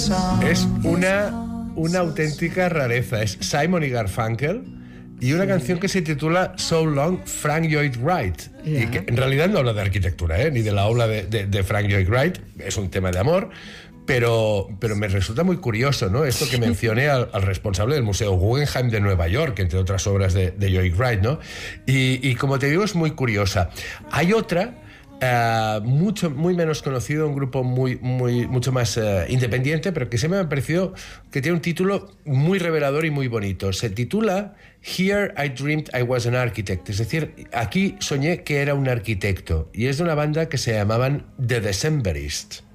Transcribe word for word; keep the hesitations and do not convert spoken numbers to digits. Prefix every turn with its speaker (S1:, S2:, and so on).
S1: Es una, una auténtica rareza. Es Simon y Garfunkel y una sí. canción que se titula So Long, Frank Lloyd Wright. Yeah. Y que en realidad no habla de arquitectura, ¿eh? Ni de la obra de, de, de Frank Lloyd Wright. Es un tema de amor. Pero, pero me resulta muy curioso, ¿no? Esto que mencioné al, al responsable del Museo Guggenheim de Nueva York, entre otras obras de, de Lloyd Wright, ¿no? Y, y como te digo, es muy curiosa. Hay otra, uh, mucho, muy menos conocido, un grupo muy, muy, mucho más uh, independiente, pero que se me ha parecido que tiene un título muy revelador y muy bonito. Se titula Here I Dreamed I Was an Architect, es decir, aquí soñé que era un arquitecto. Y es de una banda que se llamaban The Decemberists.